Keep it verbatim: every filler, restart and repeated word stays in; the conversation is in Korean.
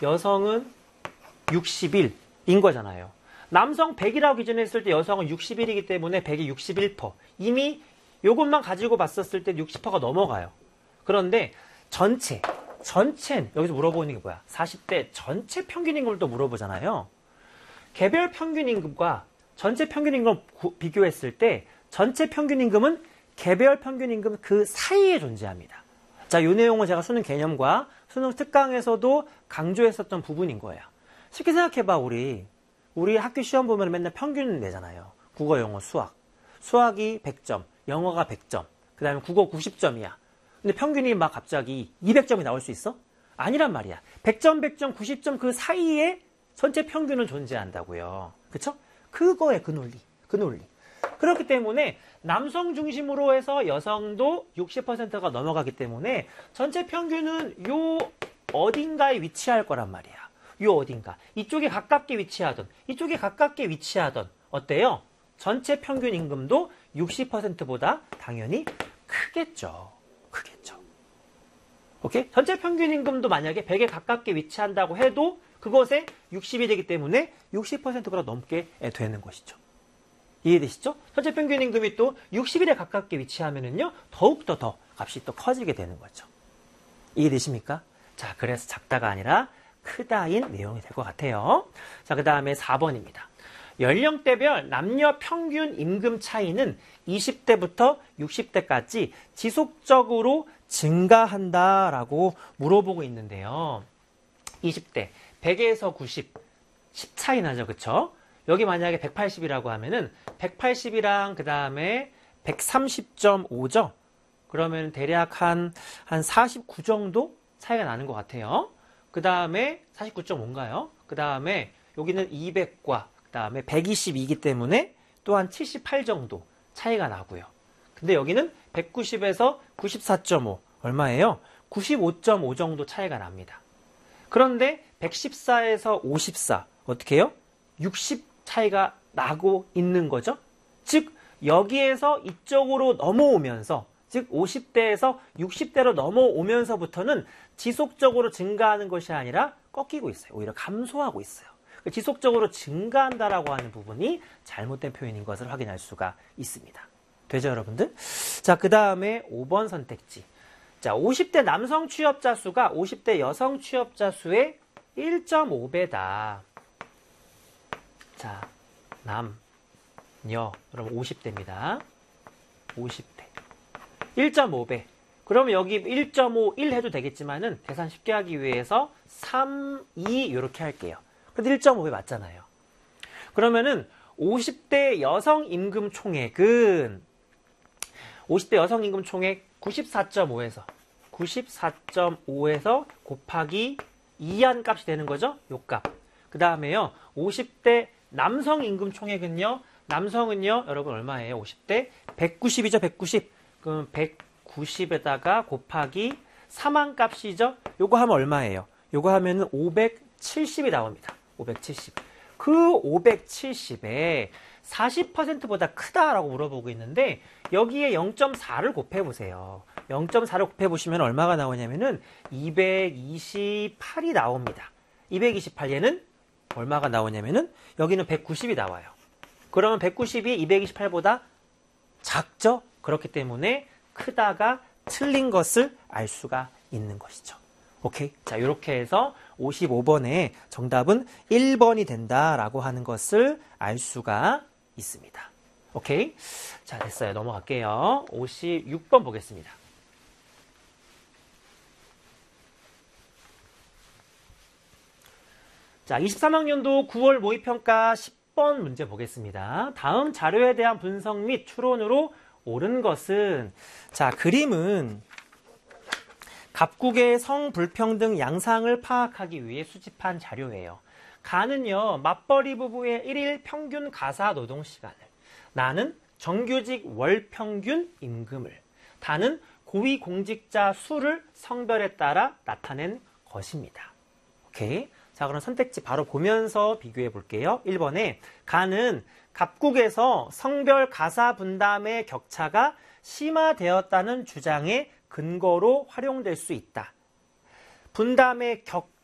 여성은 육십일인 거잖아요. 남성 백이라고 기준했을 때 여성은 육십일이기 때문에 백이 육십일 퍼센트. 이미 이것만 가지고 봤었을 때 육십 퍼센트가 넘어가요. 그런데 전체, 전체, 여기서 물어보는 게 뭐야? 사십 대 전체 평균 임금을 또 물어보잖아요. 개별 평균 임금과 전체 평균 임금을 비교했을 때 전체 평균 임금은 개별 평균 임금 그 사이에 존재합니다. 자, 이 내용은 제가 수능 개념과 수능 특강에서도 강조했었던 부분인 거예요. 쉽게 생각해봐, 우리. 우리 학교 시험 보면 맨날 평균 내잖아요. 국어, 영어, 수학. 수학이 백 점, 영어가 백 점, 그 다음에 국어 구십 점이야. 근데 평균이 막 갑자기 이백 점이 나올 수 있어? 아니란 말이야. 백 점, 백 점, 구십 점 그 사이에 전체 평균은 존재한다고요. 그쵸? 그거에 그 논리, 그 논리. 그렇기 때문에 남성 중심으로 해서 여성도 육십 퍼센트가 넘어가기 때문에 전체 평균은 요 어딘가에 위치할 거란 말이야. 요 어딘가. 이쪽에 가깝게 위치하던, 이쪽에 가깝게 위치하던, 어때요? 전체 평균 임금도 육십 퍼센트보다 당연히 크겠죠. 크겠죠. 오케이? 전체 평균 임금도 만약에 백에 가깝게 위치한다고 해도 그것에 육십이 되기 때문에 육십 퍼센트가 넘게 되는 것이죠. 이해되시죠? 전체 평균 임금이 또 육십일에 가깝게 위치하면은요, 더욱더 더 값이 또 커지게 되는 거죠. 이해되십니까? 자, 그래서 작다가 아니라 크다인 내용이 될 것 같아요. 자, 그 다음에 사 번입니다. 연령대별 남녀 평균 임금 차이는 이십 대부터 육십 대까지 지속적으로 증가한다라고 물어보고 있는데요. 이십 대, 백에서 구십, 십 차이 나죠, 그쵸? 여기 만약에 백팔십이라고 하면은 백팔십이랑 그 다음에 백삼십 점 오죠? 그러면 대략 한, 한 사십구 정도 차이가 나는 것 같아요. 그 다음에 사십구 점 오인가요? 그 다음에 여기는 이백과 그 다음에 백이십이기 때문에 또한 칠십팔 정도 차이가 나고요. 근데 여기는 백구십에서 구십사 점 오 얼마예요? 구십오 점 오 정도 차이가 납니다. 그런데 백십사에서 오십사 어떻게 해요? 육십 차이가 나고 있는 거죠. 즉 여기에서 이쪽으로 넘어오면서 즉 오십 대에서 육십 대로 넘어오면서부터는 지속적으로 증가하는 것이 아니라 꺾이고 있어요. 오히려 감소하고 있어요. 지속적으로 증가한다라고 하는 부분이 잘못된 표현인 것을 확인할 수가 있습니다. 되죠, 여러분들? 자, 그 다음에 오 번 선택지. 자, 오십 대 남성 취업자 수가 오십 대 여성 취업자 수의 일 점 오 배다. 자, 남, 여, 그럼 오십 대입니다. 오십 대. 일 점 오 배. 그러면 여기 일 점 오, 일 해도 되겠지만은 계산 쉽게 하기 위해서 삼, 이 이렇게 할게요. 근데 일 점 오 배 맞잖아요. 그러면은 오십 대 여성 임금 총액은 오십 대 여성 임금 총액 구십사 점 오에서 구십사 점 오에서 곱하기 이한 값이 되는 거죠? 요 값. 그 다음에요. 오십 대 남성 임금 총액은요. 남성은요. 여러분 얼마예요? 오십 대 백구십이죠. 백구십. 그럼 백구십에다가 곱하기 삼한 값이죠. 요거 하면 얼마예요? 요거 하면은 오백칠십이 나옵니다. 오백칠십. 그 오백칠십에 사십 퍼센트보다 크다라고 물어보고 있는데 여기에 영 점 사를 곱해보세요. 영 점 사를 곱해보시면 얼마가 나오냐면은 이백이십팔이 나옵니다. 이백이십팔 얘는 얼마가 나오냐면은 여기는 백구십이 나와요. 그러면 백구십이 이백이십팔보다 작죠? 그렇기 때문에 크다가 틀린 것을 알 수가 있는 것이죠. 오케이? 자, 이렇게 해서 오십오 번에 정답은 일 번이 된다라고 하는 것을 알 수가 있습니다. 오케이? 자, 됐어요. 넘어갈게요. 오십육 번 보겠습니다. 자, 이십삼 학년도 구월 모의평가 십 번 문제 보겠습니다. 다음 자료에 대한 분석 및 추론으로 옳은 것은, 자, 그림은 갑국의 성불평등 양상을 파악하기 위해 수집한 자료예요. 가는요, 맞벌이 부부의 일일 평균 가사 노동 시간을, 나는 정규직 월 평균 임금을, 다는 고위공직자 수를 성별에 따라 나타낸 것입니다. 오케이? 자, 그럼 선택지 바로 보면서 비교해 볼게요. 일 번에 가는 갑국에서 성별 가사 분담의 격차가 심화되었다는 주장의 근거로 활용될 수 있다. 분담의 격,